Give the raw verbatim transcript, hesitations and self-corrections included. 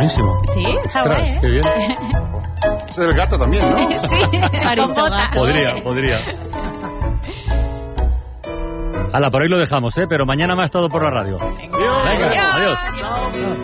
buenísimo. Sí, está Ostras, guay, ¿eh? qué bien. Es el gato también, ¿no? Sí, Aristogato. Podría, podría. Hala, por hoy lo dejamos, ¿eh? Pero mañana más todo por la radio. Venga, adiós. Adiós.